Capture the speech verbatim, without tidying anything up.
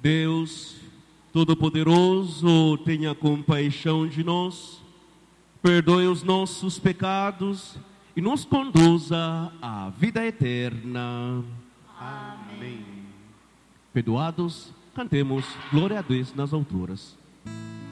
Deus Todo-Poderoso, tenha compaixão de nós, perdoe os nossos pecados e nos conduza à vida eterna. Amém. Perdoados, cantemos glória a Deus nas alturas.